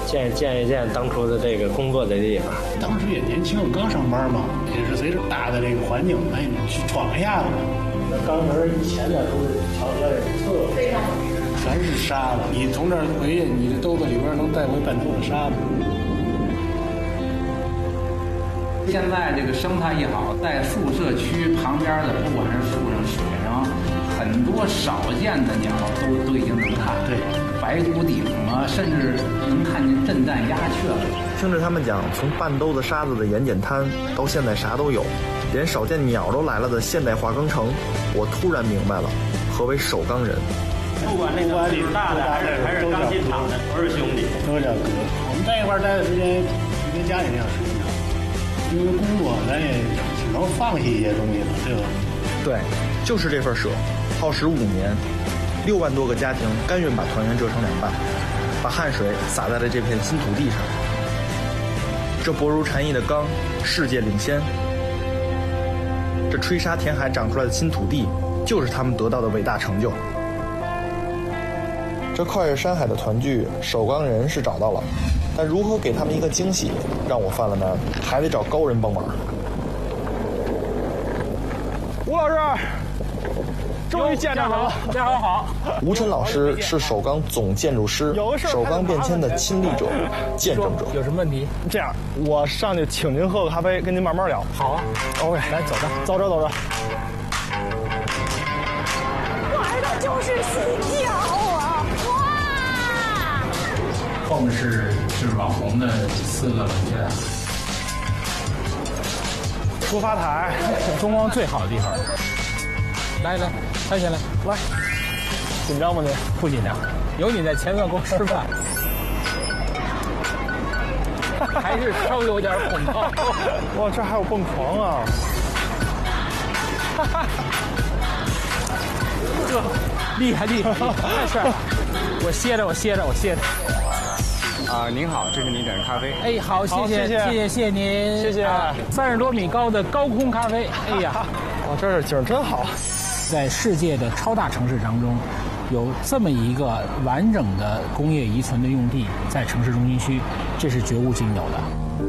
见一见当初的这个工作的地方。 当时也年轻，刚上班嘛，也是随着大的这个环境，哎，去闯一下子。那钢门以前的都是条件特别好，全是沙子。你从这儿回去，你的兜子里边能带回半兜子沙子。 现在这个生态一好，在宿舍区旁边的，不管是树上、水上，很多少见的鸟都已经能看。对，白头顶啊，甚至能看见震旦、鸦雀了。 听着他们讲，从半兜子沙子的盐碱滩到现在啥都有，连少见鸟都来了的现代化耕城，我突然明白了何为首钢人。 不管那个是大的还是钢筋厂的，都是兄弟， 都叫哥。我们在一块待的时间，就跟家里那样时间长。因为工作，咱也只能放弃一些东西了，对吧？ 对，就是这份舍，耗时5年，6万多个家庭甘愿把团圆折成2半，把汗水洒在了这片新土地上。这薄如蝉翼的钢，世界领先。这吹沙填海长出来的新土地，就是他们得到的伟大成就。这跨越山海的团聚，首钢人是找到了。但如何给他们一个惊喜，让我犯了难，还得找高人帮忙。 吴老师，终于见着了！ 家好好。 吴晨老师是首钢总建筑师，首钢变迁的亲历者、见证者。 有什么问题？这样，我上去请您喝个咖啡，跟您慢慢聊。 好啊 ，OK， 来走着，走着走着。 玩的就是心跳啊！哇！ 后面是网红的4个冷却塔。 出发台，灯光最好的地方。 来，抬起来， 来。紧张吗您？ 不紧张，有你在前面给我示范，还是稍有点恐高。 哇，这还有蹦床啊！ 这厉害，太帅了！我歇着。 您好，这是您点的咖啡。 哎，好，谢谢您， 谢谢。 30多米高的高空咖啡，哎呀， 哇，这儿景真好。 在世界的超大城市当中，有这么一个完整的工业遗存的用地在城市中心区，这是绝无仅有的。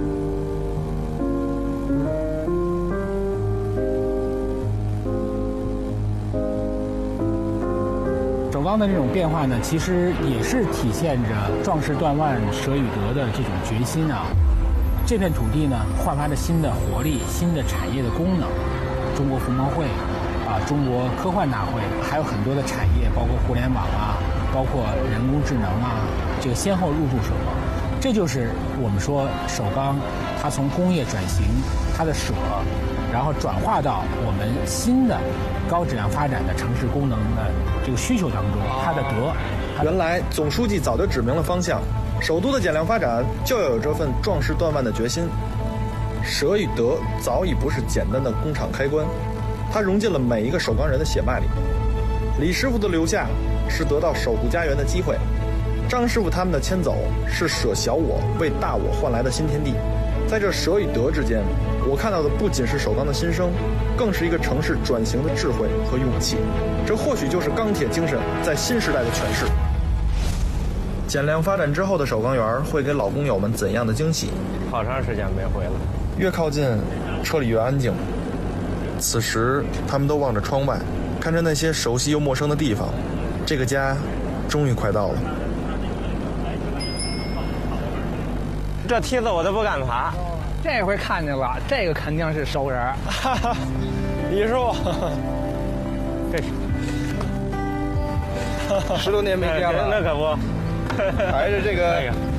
首钢的这种变化呢，其实也是体现着壮士断腕、舍与得的这种决心啊。这片土地呢，焕发着新的活力、新的产业的功能。中国服贸会中国科幻大会，还有很多的产业，包括互联网啊，包括人工智能啊，这个先后入驻首钢。这就是我们说首钢，它从工业转型，它的舍，然后转化到我们新的高质量发展的城市功能的这个需求当中，它的德。 原来总书记早就指明了方向，首都的减量发展就要有这份壮士断腕的决心。舍与得早已不是简单的工厂开关，它融进了每一个首钢人的血脉里。李师傅的留下是得到守护家园的机会，张师傅他们的迁走是舍小我为大我换来的新天地。在这舍与得之间，我看到的不仅是首钢的新生，更是一个城市转型的智慧和勇气。这或许就是钢铁精神在新时代的诠释。减量发展之后的首钢园会给老工友们怎样的惊喜？ 好长时间没回了， 越靠近车里越安静。此时他们都望着窗外，看着那些熟悉又陌生的地方。这个家终于快到了。 这梯子我都不敢爬。 这回看见了，这个肯定是熟人。 李师傅， 这是 10多年没见了， 那可不， 还是这个